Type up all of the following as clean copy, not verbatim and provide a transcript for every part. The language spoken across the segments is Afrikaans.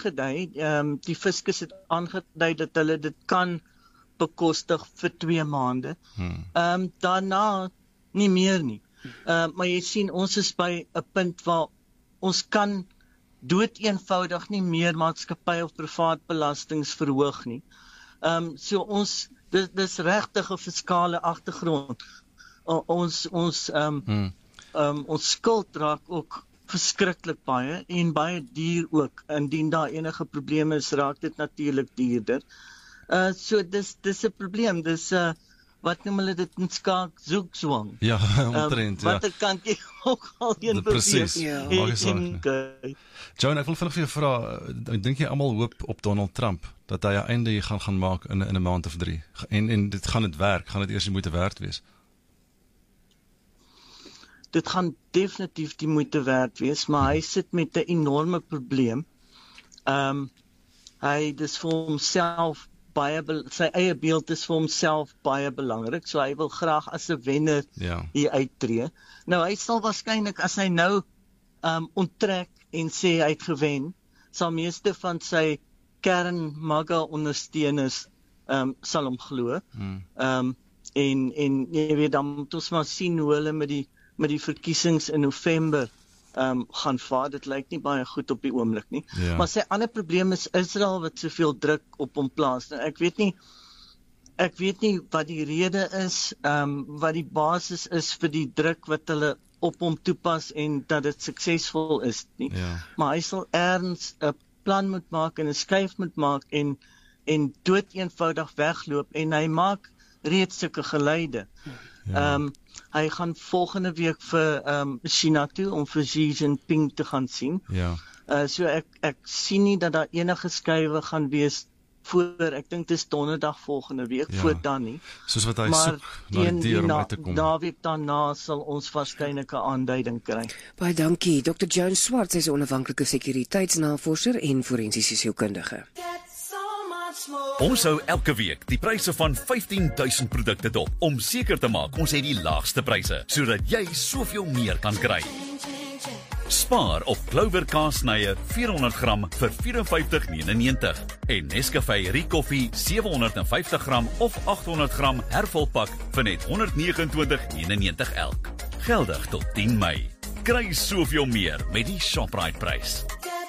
aangedui, die fiskus het aangedui dat hulle dit kan bekostig vir 2 maande. Daarna nie meer nie. Maar jy sien, ons is by 'n punt waar ons kan doodeenvoudig nie meer maatskappy of privaat belastings verhoog nie. So ons, dis regtig 'n fiskale agtergrond. Ons skuld raak ook verskriklik baie en baie duur ook. Indien daar enige probleme is, raak dit natuurlik duurder. So dis 'n probleem. Dis wat noem hulle dit in skaak zoekzwang. Ja, omtrent, ja. Watter kant jy ook al een Presies. beweeg. Joan, ek wil vinnig vir jou vra, dink jy almal hoop op Donald Trump, dat hy 'n einde gaan maak in 'n maand of 3? En gaan dit werk? Gaan dit eers die moeite werd wees? Dit gaan definitief die moeite werd wees, maar hy sit met 'n enorme probleem. Dis vir homself sy eie beeld is vir homself baie belangrik, so hy wil graag as 'n wenner hier uittree. Nou hy sal waarskynlik, as hy nou onttrek en sê hy het gewen, sal meeste van sy kern MAGA ondersteuners sal hom glo. En jy weet, dan moet ons maar sien hoe hulle met die verkiesings in November gaan vaar. Dit lyk nie baie goed op die oomblik nie. Ja. Maar sy ander probleem is Israel wat soveel druk op hom plaas. Nou, ek weet nie wat die rede is, wat die basis is vir die druk wat hulle op hom toepas en dat dit suksesvol is nie. Ja. Maar hy sal erns 'n plan moet maak en 'n skuif moet maak en dood eenvoudig wegloop, en hy maak reeds sulke geluide. Ja. Hy gaan volgende week vir China toe om vir Xi Jinping te gaan sien. Ja. So ek sien nie dat daar enige skuwe gaan wees voor, ek dink dis donderdag volgende week, voor dan nie. Soos wat hy soek na die deur om uit te kom. Maar naweek daarna sal ons waarskynlik 'n aanduiding kry. Baie dankie, Dr. Joan Swart, sy is 'n onafhanklike sekuriteitsnavorser en forensiese sielkundige. Ons hou elke week die pryse van 15,000 produkte dop, om seker te maak ons het die laagste pryse, sodat jy soveel meer kan kry. Spaar op Clover kaasnye 400 gram vir R54,99 en Nescafé Recoffee 750 gram of 800 gram hervolpak vir net R129,99 elk. Geldig tot 10 Mei. Kry soveel meer met die Shoprite prys.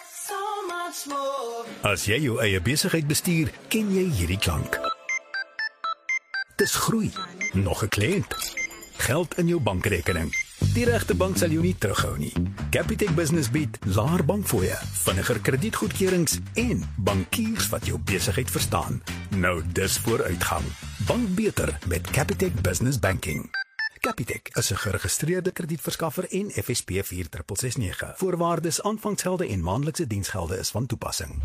As jy jou eie besigheid bestuur, ken jy hierdie klank. Dis groei. Nog 'n kliënt. Geld in jou bankrekening. Die regte bank sal jou nie terughou nie. Capitec Business bied laer bankfooie, vinniger kredietgoedkeurings en bankiers wat jou besigheid verstaan. Nou dis vooruitgang. Bank beter met Capitec Business Banking. Capitec is 'n geregistreerde kredietverskaffer en FSP 4669. Voorwaardes, aanvangsgelde en maandelikse diensgelde is van toepassing.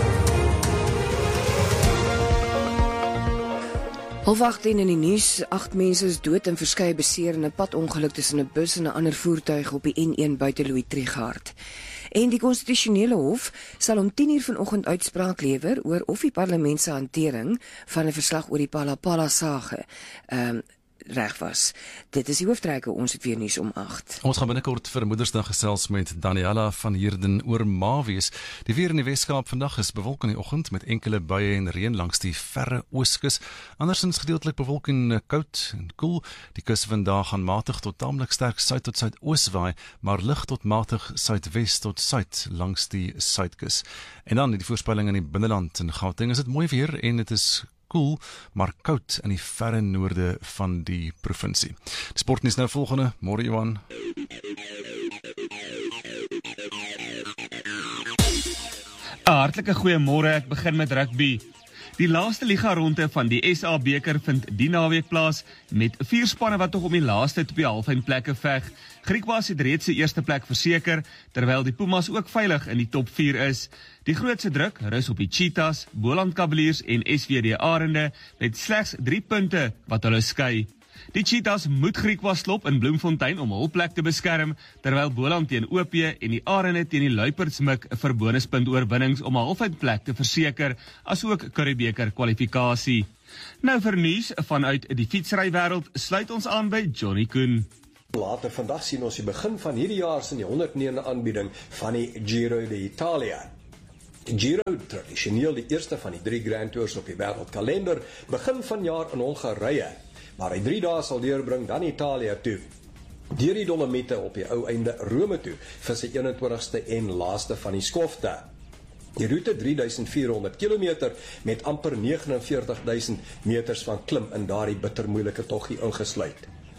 08:30 in die nuus, 8 mense is dood en verskeie beseer in 'n padongeluk tussen 'n bus en 'n ander voertuig op die N1 buite Louis Trichardt. En die konstitusionele hof sal om 10:00 vanoggend uitspraak lewer oor of die parlement se hantering van 'n verslag oor die Palapala saga reg was. Dit is die hooftrekke, ons het weer nuus om 8. Ons gaan binnekort vir Moedersdag gesels met Daniela van Heerden oor Mawees. Die weer in die Weskaap vandag is bewolk in die oggend met enkele buie en reën langs die verre ooskus. Andersins gedeeltelik bewolk en koud en koel. Die kus vandag gaan matig tot taamlik sterk suid tot suidoos waai, maar lig tot matig suidwes tot suid langs die suidkus. En dan die voorspelling in die binneland in Gauteng is dit mooi weer en dit is koel, maar koud in die verre noorde van die provinsie. Die sportnuus nou volgende, môre Johan. 'n Hartlike goeiemôre, ek begin met rugby. Die laaste liga-ronde van die SA beker vind die naweek plaas met 4 spanne wat tog om die laaste 2 halfeindplekke veg. Griquas het reeds sy eerste plek verseker, terwyl die Pumas ook veilig in die top 4 is. Die grootste druk rus op die Cheetahs, Boland Cavaliers en SVD Arende met slegs 3 punte wat hulle skei. Die Cheetahs moet Griquas slop in Bloemfontein om hul plek te beskerm, terwyl Boland teen OP en die Arende teen die Luiperds mik vir bonuspunt oorwinnings om 'n halfeindplek te verseker, asook Curriebeeker kwalifikasie. Nou vir nuus vanuit die fietsrywêreld sluit ons aan by Johnny Koen. Later vandag sien ons die begin van hierdie jaar se 109de aanbieding van die Giro d'Italia. Giro, tradisioneel die eerste van die 3 Grand Tours op die wêreldkalender, begin vanjaar in Hongarije, waar hy 3 dae sal deurbring dan Italië toe. Deur die Dolomiete op die ou einde Rome toe, vir sy 21ste en laaste van die skofte. Die route 3400 km met amper 49.000 meters van klim in daardie bittermoeilike toggie ingesluit.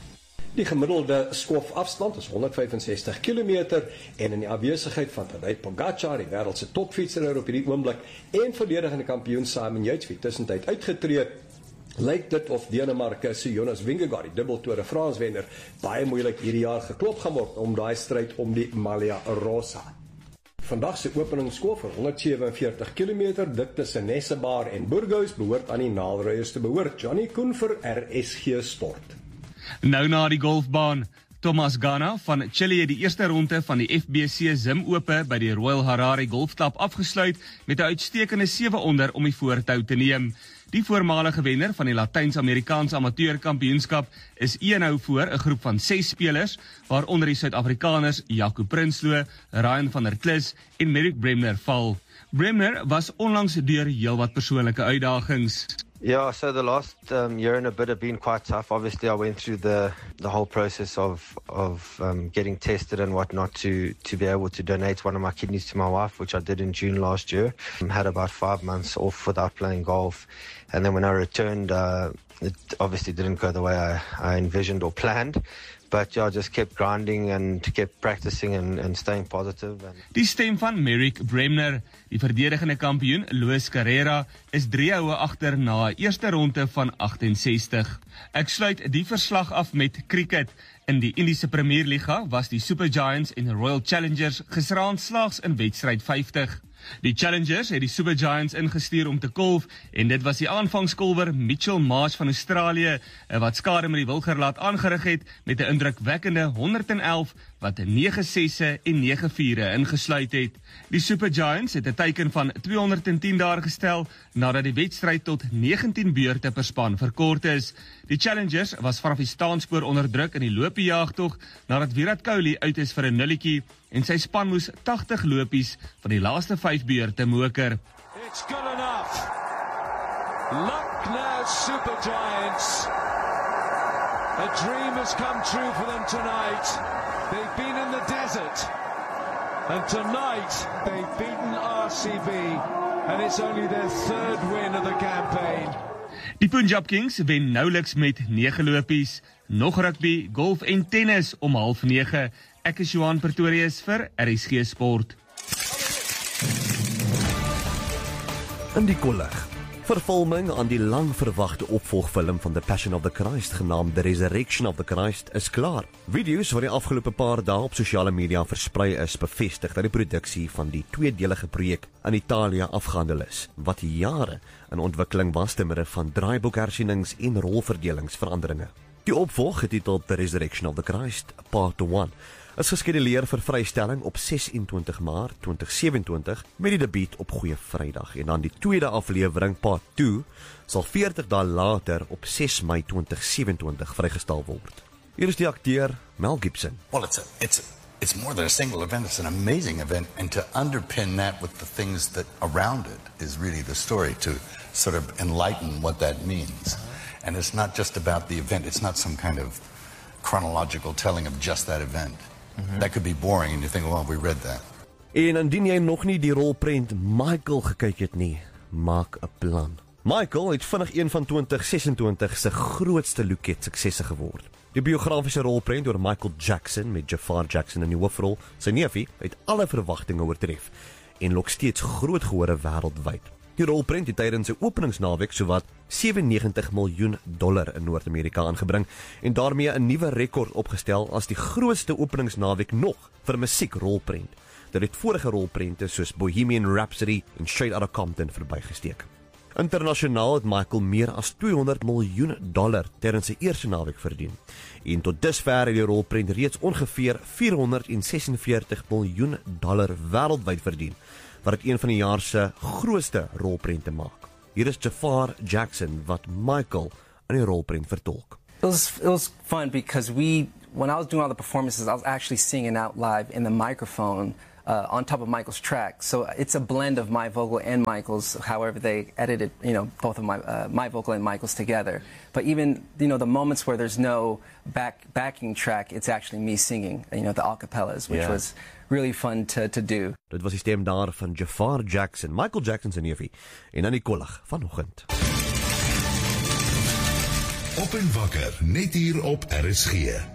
Die gemiddelde skofafstand is 165 km en in die afwesigheid van Tadej Pogačar, die wêreldse topfietser op hierdie oomblik, en verdedigende kampioen Simon Yates, wie tussentyd uitgetree, lyk dit of Denemarke se Jonas Vingegaard, die dubbel Tour de France wenner, baie moeilik hierdie jaar geklop gaan word om daai stryd om die Maglia Rosa. Vandag se openingsskof vir 147 km, dit tussen Nessebaar en Burgos, behoort aan die naalryers te behoort. Johnny Koen vir RSG Sport. Nou na die golfbaan. Thomas Gana van Chile het die eerste ronde van die FBC Zim Ope by die Royal Harare Golfklub afgesluit met 'n uitstekende 7 onder om die voortou te neem. Die voormalige wenner van die Latyns-Amerikaanse Amateurkampioenskap is 1-0 voor 'n groep van 6 spelers, waaronder die Suid-Afrikaners Jaco Prinsloo, Ryan van der Klis en Merrick Bremner val. Bremner was onlangs deur heelwat persoonlike uitdagings. Yeah, so the last year and a bit have been quite tough. Obviously, I went through the whole process of getting tested and whatnot to be able to donate one of my kidneys to my wife, which I did in June last year. Had about 5 months off without playing golf. And then when I returned, it obviously didn't go the way I envisioned or planned. But yeah, I just kept grinding and kept practicing and staying positive. Die stem van Merrick Bremner, die verdedigende kampioen Luis Carrera, is 3 houe agter na 'n eerste ronde van 68. Ek sluit die verslag af met cricket. In die Indiese Premier Liga was die Super Giants en Royal Challengers gisteraand slaags in wedstryd 50. Die Challengers het die Super Giants ingestuur om te kolf en dit was die aanvangskolwer Mitchell Marsh van Australië wat skade met die wilgerlaat aangerig het met 'n indrukwekkende 111 wat 9 sesse en 9 viere ingesluit het. Die Super Giants het 'n teiken van 210 daar gestel nadat die wedstryd tot 19 beurte per span verkort is. Die Challengers was vanaf die staanspoor onder druk in die loopiejaagtog nadat Virat Kohli uit is vir 'n nulletjie en sy span moes 80 lopies van die laaste 5 beurte moker. It's good enough. Lucknow Super Giants. A dream has come true for them tonight. They've been in the desert. And tonight they've beaten RCB and it's only their 3rd win of the campaign. Die Punjab Kings wen nouliks met 9 lopies, nog rugby, golf en tennis om 8:30. Ek is Johan Pretorius vir RSG Sport. In die kollig. Vervolming aan die lang verwagte opvolgfilm van The Passion of the Christ genaamd The Resurrection of the Christ is klaar. Video's wat die afgelope paar dae op sosiale media versprei is, bevestig dat die produksie van die tweedelige projek in Italië afgehandel is, wat jare in ontwikkeling was te midde van draaiboekhersienings en rolverdelingsveranderinge. Die opvolg, getiteld The Resurrection of the Christ, Part 1, is geskeduleer vir vrystelling op 26 Maart 2027 met die debuut op Goeie Vrydag en dan die tweede aflewering Part 2 sal 40 dae later op 6 Mei 2027 vrygestel word. Hier is die akteur Mel Gibson. Well, it's more than a single event, it's an amazing event, and to underpin that with the things that around it is really the story, to sort of enlighten what that means. And it's not just about the event, it's not some kind of chronological telling of just that event. That could be boring and you think, well, we read that. En indien jy nog nie die rolprent Michael gekyk het nie, maak 'n plan. Michael het vinnig een van 2026 se grootste looket suksesse geword. Die biografiese rolprent oor Michael Jackson met Jafar Jackson in die hoofrol, sy neefie, het alle verwagtinge oortref en lok steeds groot gehore wêreldwyd. Die rolprent het tydens sy openingsnaweek sowat $97 miljoen in Noord-Amerika aangebring en daarmee 'n nuwe rekord opgestel as die grootste openingsnaweek nog vir 'n musiekrolprent. Dit het vorige rolprente soos Bohemian Rhapsody en Straight Outta Compton verbygesteek. Internasionaal het Michael meer as $200 miljoen tydens sy eerste naweek verdien. En tot dusver het die rolprent reeds ongeveer $446 miljoen wêreldwyd verdien, wat dit een van die jaar se grootste rolprente maak. Hier is Jafar Jackson wat Michael in die rolprent vertolk. It was fun because when I was doing all the performances, I was actually singing out live in the microphone on top of Michael's track. So it's a blend of my vocal and Michael's, however they edited, both of my vocal and Michael's together. But even, the moments where there's no backing track, it's actually me singing, the acapellas, which was really fun to do. Dit was die stem daar van Jafar Jackson, Michael Jackson se neefie, en dan die kollig vanoggend. Op en wakker, net hier op RSG.